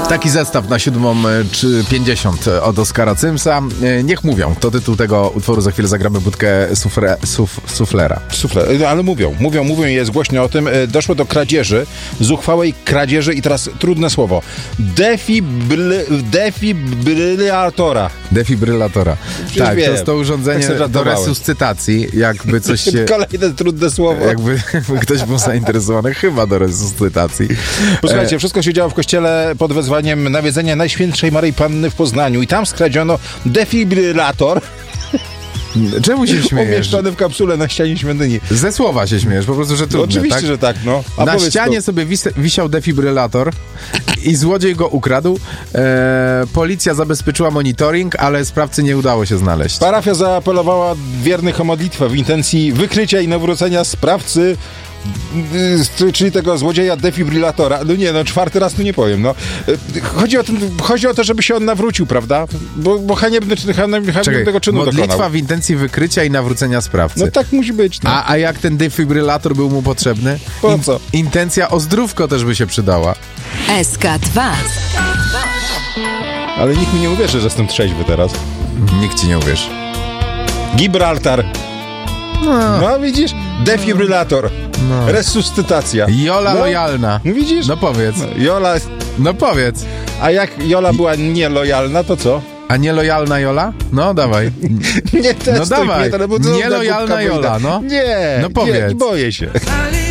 Taki zestaw na 7:50 od Oskara Cymsa. Niech mówią. To tytuł tego utworu. Za chwilę zagramy budkę suflera. Ale mówią, jest głośno o tym. Doszło do kradzieży, zuchwałej kradzieży i teraz trudne słowo. Defibrylatora. Tak, to jest to urządzenie do resuscytacji. Jakby coś się... Kolejne trudne słowo. Jakby ktoś był zainteresowany, chyba do resuscytacji. Posłuchajcie, wszystko się działo w kościele pod wezwaniem nawiedzenia Najświętszej Maryi Panny w Poznaniu i tam skradziono defibrylator. Czemu się śmiejesz? Umieszczony w kapsule na ścianie świątyni. Ze słowa się śmiejesz, po prostu, że trudne, oczywiście, tak? że tak, no. A na ścianie sobie wisiał defibrylator i złodziej go ukradł. Policja zabezpieczyła monitoring, ale sprawcy nie udało się znaleźć. Parafia zaapelowała wiernych o modlitwę w intencji wykrycia i nawrócenia sprawcy, czyli tego złodzieja defibrylatora. No nie, no 4. raz tu nie powiem, no. Chodzi o to, żeby się on nawrócił, prawda? Bo haniebny tego czynu modlitwa dokonał. w intencji wykrycia i nawrócenia sprawcy. No tak musi być, no. A jak ten defibrylator był mu potrzebny? Po co? Intencja o zdrówko też by się przydała. SK2. Ale nikt mi nie uwierzy, że jestem trzeźwy teraz. Nikt ci nie uwierzy. Gibraltar. No widzisz? Defibrylator. No. Resuscytacja. Jola lojalna. No widzisz? No powiedz. Jola... No powiedz. A jak Jola była nielojalna, to co? A nielojalna Jola? No dawaj. Nie testuj no dawaj. mnie, to Nielojalna Jola, no. Nie, no powiedz. nie boję się.